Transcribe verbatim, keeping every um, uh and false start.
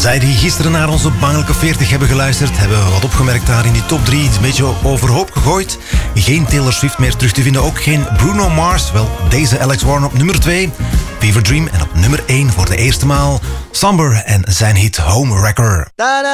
Zij die gisteren naar onze bangelijke veertig hebben geluisterd, hebben wat opgemerkt daar in die top drie. Iets een beetje overhoop gegooid. Geen Taylor Swift meer terug te vinden, ook geen Bruno Mars. Wel, deze Alex Warren op nummer twee. Fever Dream en op nummer één voor de eerste maal Somber en zijn hit Home Wrecker.